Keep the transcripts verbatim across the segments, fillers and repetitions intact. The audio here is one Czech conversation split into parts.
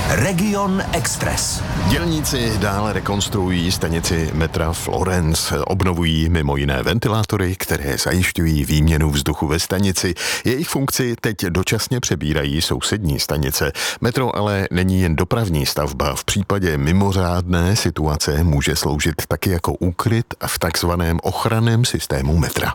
Region Express. Dělníci dále rekonstruují stanici metra Florence. Obnovují mimo jiné ventilátory, které zajišťují výměnu vzduchu ve stanici. Jejich funkci teď dočasně přebírají sousední stanice. Metro ale není jen dopravní stavba. V případě mimořádné situace může sloužit taky jako úkryt v takzvaném ochranném systému metra.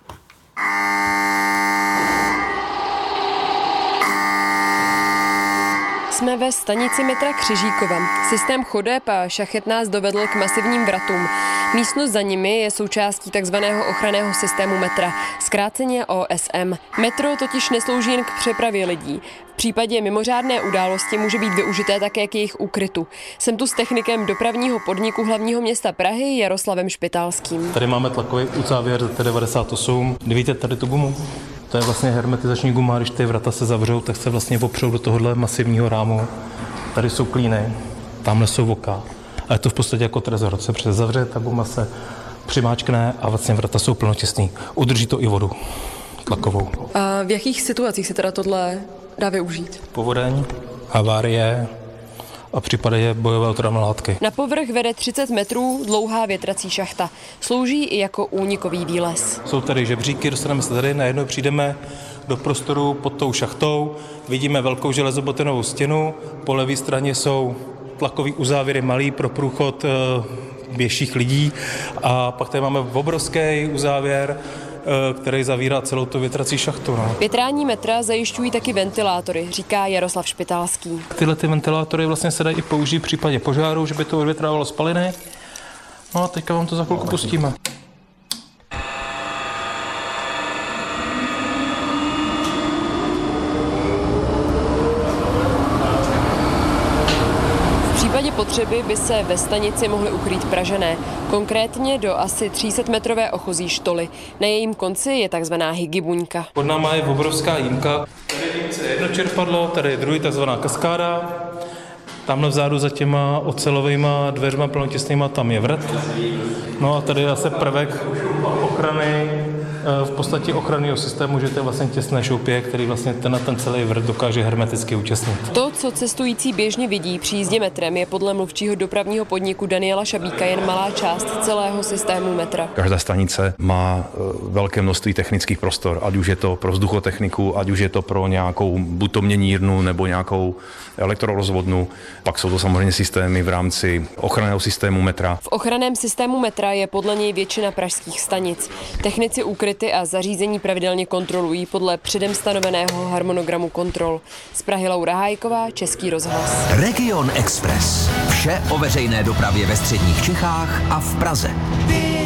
Jsme ve stanici metra Křižíkova. Systém chodeb a šachet nás dovedl k masivním vratům. Místnost za nimi je součástí takzvaného ochranného systému metra, zkráceně O S M. Metro totiž neslouží jen k přepravě lidí. V případě mimořádné události může být využité také k jejich úkrytu. Jsem tu s technikem dopravního podniku hlavního města Prahy Jaroslavem Špitálským. Tady máme tlakový uzávěr Z T devadesát osm. Vidíte tady tu gumu? To je vlastně hermetizační guma, když ty vrata se zavřou, tak se vlastně opřou do tohohle masivního rámu. Tady jsou klíny, tamhle jsou voka. A je to v podstatě jako trezor. Se přes zavře, ta guma se přimáčkne a vlastně vrata jsou plnotěsný. Udrží to i vodu tlakovou. A v jakých situacích se teda tohle dá využít? Povodeň, havárie a případě bojové otravné látky. Na povrch vede třicet metrů dlouhá větrací šachta. Slouží i jako únikový výlez. Jsou tady žebříky, dostaneme se tady, najednou přijdeme do prostoru pod tou šachtou, vidíme velkou železobotonovou stěnu, po levé straně jsou tlakový uzávěry malý pro průchod e, běžších lidí a pak tady máme obrovský uzávěr, e, který zavírá celou tu větrací šachtu. No. Větrání metra zajišťují taky ventilátory, říká Jaroslav Špitálský. Tyhle ty ventilátory vlastně se dají i použít v případě požáru, že by to odvětrávalo spaliny. No a teďka vám to za chvilku pustíme. V případě potřeby by se ve stanici mohly ukrýt Pražané, konkrétně do asi třísetmetrové ochozí štoly. Na jejím konci je takzvaná hygibuňka. Pod náma je obrovská jímka. Tady je jedno čerpadlo, tady je druhý takzvaná kaskáda. Tamhle vzadu za těma ocelovýma dveřma plnotěsnýma tam je vrt. No a tady je zase prvek ochrany, v podstatě ochranného systému, že to je vlastně těsné šoupě, který vlastně ten, ten celý vrt dokáže hermeticky účastnit. To, co cestující běžně vidí při jízdě metrem, je podle mluvčího dopravního podniku Daniela Šabíka jen malá část celého systému metra. Každá stanice má velké množství technických prostor, ať už je to pro vzduchotechniku, ať už je to pro nějakou buď to měnírnu nebo nějakou elektrorozvodnu. Pak jsou to samozřejmě systémy v rámci ochranného systému metra. V ochranném systému metra je podle něj většina pražských stanic. Technici úkryty a zařízení pravidelně kontrolují podle předem stanoveného harmonogramu kontrol. Z Prahy Laura Hájková, Český rozhlas. Region Express. Vše o veřejné dopravě ve středních Čechách a v Praze.